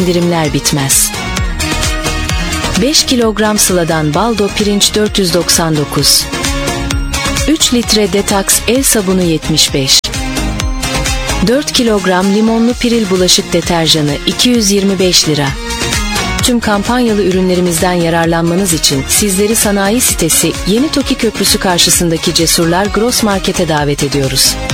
indirimler bitmez. 5 kilogram Sıla'dan baldo pirinç 499. 3 litre Detox el sabunu 75. 4 kilogram limonlu Piril bulaşık deterjanı 225 lira. Tüm kampanyalı ürünlerimizden yararlanmanız için sizleri sanayi sitesi Yeni Toki Köprüsü karşısındaki Cesurlar Gross Market'e davet ediyoruz.